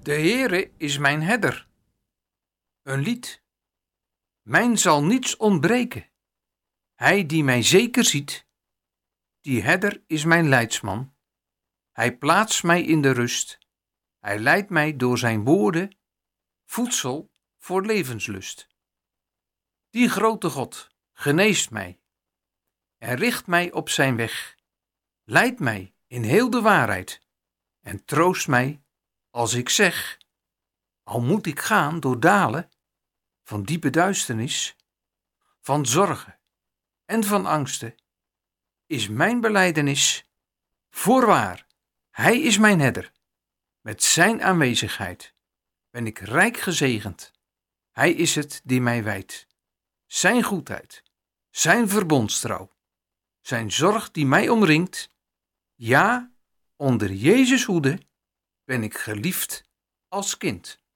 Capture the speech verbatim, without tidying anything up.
De Heere is mijn herder. Een lied. Mijn zal niets ontbreken. Hij die mij zeker ziet, die herder is mijn leidsman. Hij plaatst mij in de rust. Hij leidt mij door zijn woorden, voedsel voor levenslust. Die grote God geneest mij en richt mij op zijn weg, leidt mij in heel de waarheid en troost mij als ik zeg, al moet ik gaan door dalen van diepe duisternis, van zorgen en van angsten, is mijn belijdenis voorwaar, hij is mijn herder. Met zijn aanwezigheid ben ik rijk gezegend. Hij is het die mij wijdt. Zijn goedheid, zijn verbondstrouw, zijn zorg die mij omringt. Ja, onder Jezus hoede ben ik geliefd als kind.